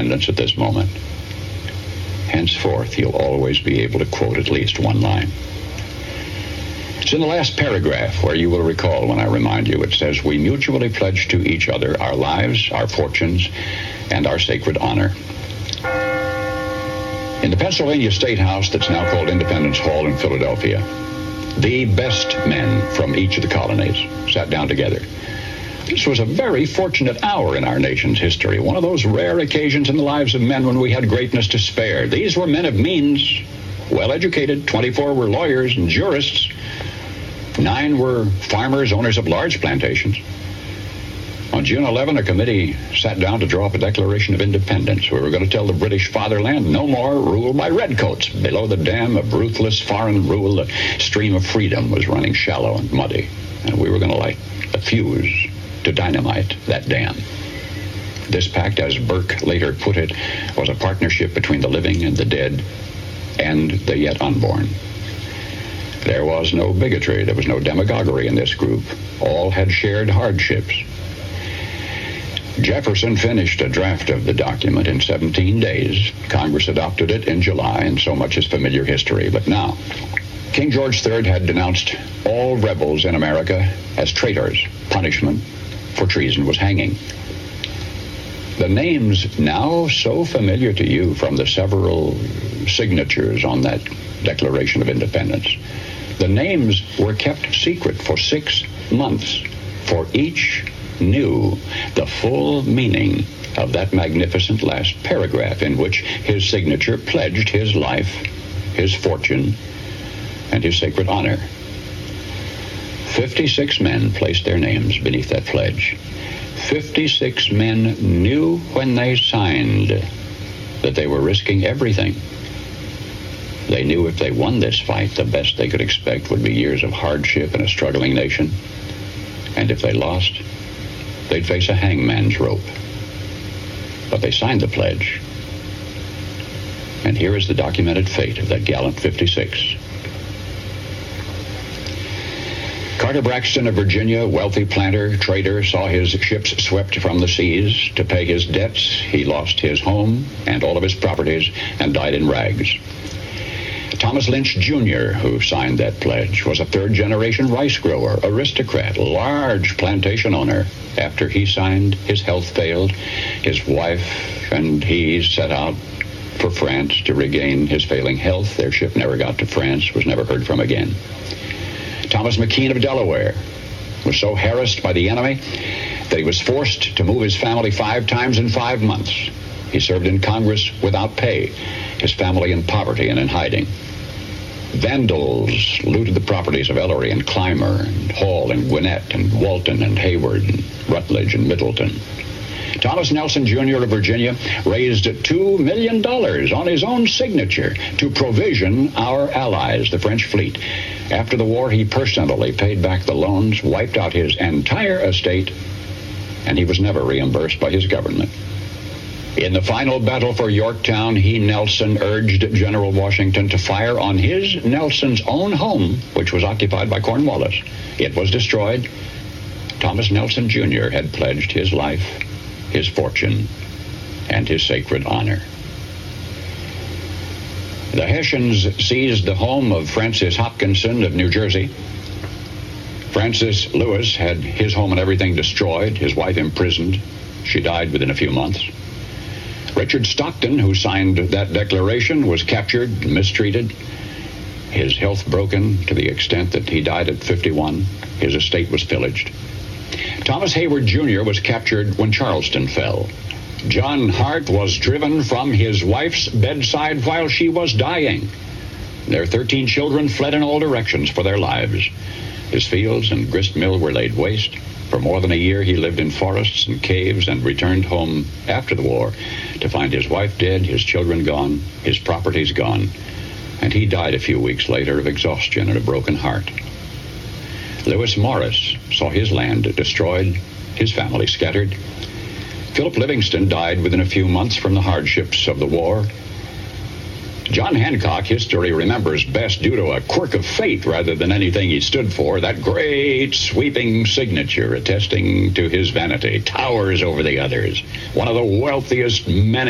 independence at this moment. Henceforth, you'll always be able to quote at least one line. It's in the last paragraph where you will recall when I remind you. It says, "We mutually pledge to each other our lives, our fortunes, and our sacred honor." In the Pennsylvania State House that's now called Independence Hall in Philadelphia, the best men from each of the colonies sat down together. This was a very fortunate hour in our nation's history, one of those rare occasions in the lives of men when we had greatness to spare. These were men of means, well-educated. 24 were lawyers and jurists. 9 were farmers, owners of large plantations. On June 11, a committee sat down to draw up a Declaration of Independence. We were going to tell the British fatherland no more rule by redcoats. Below the dam of ruthless foreign rule, the stream of freedom was running shallow and muddy, and we were going to light a fuse to dynamite that dam. This pact, as Burke later put it, was a partnership between the living and the dead and the yet unborn. There was no bigotry, there was no demagoguery in this group. All had shared hardships. Jefferson finished a draft of the document in 17 days. Congress adopted it in July, and so much is familiar history. But now, King George III had denounced all rebels in America as traitors. Punishment for treason was hanging. The names now so familiar to you from the several signatures on that Declaration of Independence, the names were kept secret for 6 months, for each knew the full meaning of that magnificent last paragraph in which his signature pledged his life, his fortune, and his sacred honor. 56 men placed their names beneath that pledge. 56 men knew when they signed that they were risking everything. They knew if they won this fight, the best they could expect would be years of hardship in a struggling nation. And if they lost, they'd face a hangman's rope. But they signed the pledge. And here is the documented fate of that gallant 56. Carter Braxton of Virginia, wealthy planter, trader, saw his ships swept from the seas. To pay his debts, he lost his home and all of his properties and died in rags. Thomas Lynch Jr., who signed that pledge, was a third-generation rice grower, aristocrat, large plantation owner. After he signed, his health failed. His wife and he set out for France to regain his failing health. Their ship never got to France, was never heard from again. Thomas McKean of Delaware was so harassed by the enemy that he was forced to move his family 5 times in 5 months. He served in Congress without pay, his family in poverty and in hiding. Vandals looted the properties of Ellery and Clymer and Hall and Gwinnett and Walton and Hayward and Rutledge and Middleton. Thomas Nelson Jr. of Virginia raised $2 million on his own signature to provision our allies, the French fleet. After the war, he personally paid back the loans, wiped out his entire estate, and he was never reimbursed by his government. In the final battle for Yorktown, he, Nelson, urged General Washington to fire on his, Nelson's, own home, which was occupied by Cornwallis. It was destroyed. Thomas Nelson Jr. had pledged his life, his fortune, and his sacred honor. The Hessians seized the home of Francis Hopkinson of New Jersey. Francis Lewis had his home and everything destroyed, his wife imprisoned. She died within a few months. Richard Stockton, who signed that declaration, was captured and mistreated. His health broken to the extent that he died at 51. His estate was pillaged. Thomas Hayward Jr. was captured when Charleston fell. John Hart was driven from his wife's bedside while she was dying. Their 13 children fled in all directions for their lives. His fields and grist mill were laid waste. For more than a year, he lived in forests and caves and returned home after the war to find his wife dead, his children gone, his properties gone, and he died a few weeks later of exhaustion and a broken heart. Lewis Morris saw his land destroyed, his family scattered. Philip Livingston died within a few months from the hardships of the war. John Hancock, history remembers best due to a quirk of fate rather than anything he stood for. That great sweeping signature attesting to his vanity towers over the others. One of the wealthiest men